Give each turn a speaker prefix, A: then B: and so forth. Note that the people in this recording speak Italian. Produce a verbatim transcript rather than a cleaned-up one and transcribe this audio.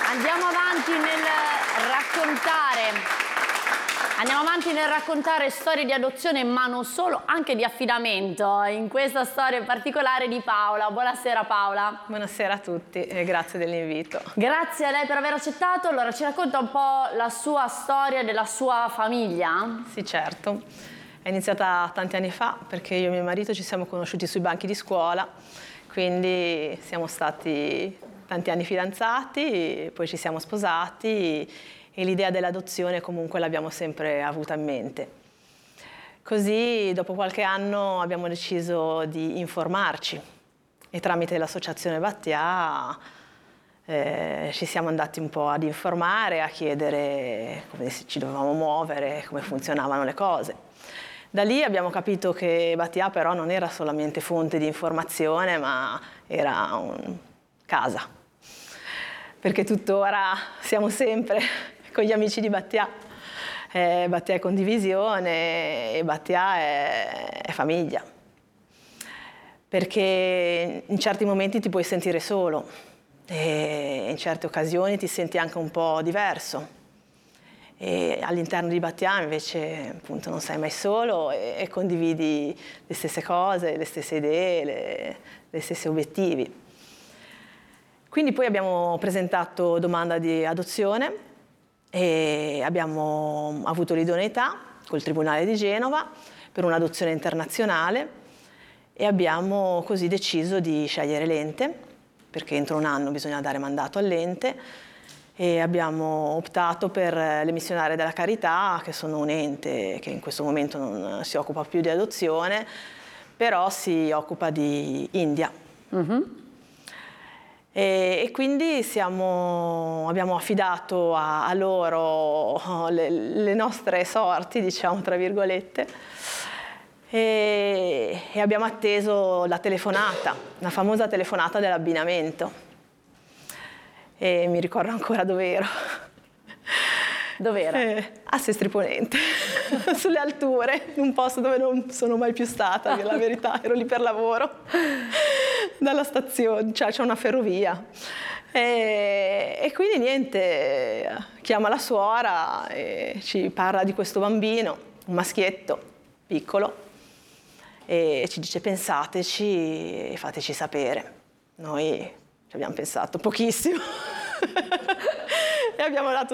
A: Andiamo avanti nel raccontare, andiamo avanti nel raccontare storie di adozione, ma non solo, anche di affidamento, in questa storia in particolare di Paola. Buonasera Paola.
B: Buonasera a tutti e grazie dell'invito.
A: Grazie a lei per aver accettato. Allora, ci racconta un po' la sua storia della sua famiglia?
B: Sì, certo. È iniziata tanti anni fa perché io e mio marito ci siamo conosciuti sui banchi di scuola, quindi siamo stati tanti anni fidanzati, poi ci siamo sposati e l'idea dell'adozione comunque l'abbiamo sempre avuta in mente. Così dopo qualche anno abbiamo deciso di informarci e tramite l'associazione Battià eh, ci siamo andati un po' ad informare, a chiedere come ci dovevamo muovere, come funzionavano le cose. Da lì abbiamo capito che Battià però non era solamente fonte di informazione, ma era un casa. Perché tuttora siamo sempre con gli amici di Battià. Eh, Battià è condivisione e Battià è, è famiglia. Perché in certi momenti ti puoi sentire solo e in certe occasioni ti senti anche un po' diverso. E all'interno di Battià invece appunto non sei mai solo e, e condividi le stesse cose, le stesse idee, le, le stessi obiettivi. Quindi poi abbiamo presentato domanda di adozione e abbiamo avuto l'idoneità col Tribunale di Genova per un'adozione internazionale e abbiamo così deciso di scegliere l'ente, perché entro un anno bisogna dare mandato all'ente, e abbiamo optato per le missionarie della carità, che sono un ente che in questo momento non si occupa più di adozione, però si occupa di India. Mm-hmm. E, e quindi siamo, abbiamo affidato a, a loro le, le nostre sorti, diciamo tra virgolette, e, e abbiamo atteso la telefonata, la famosa telefonata dell'abbinamento. E mi ricordo ancora dove ero.
A: Dov'era?
B: Eh, a Sestri Ponente, sulle alture, in un posto dove non sono mai più stata, la verità, ero lì per lavoro, dalla stazione, cioè c'è una ferrovia. E, e quindi niente, chiama la suora e ci parla di questo bambino, un maschietto, piccolo, e ci dice pensateci e fateci sapere. Noi ci abbiamo pensato pochissimo e abbiamo dato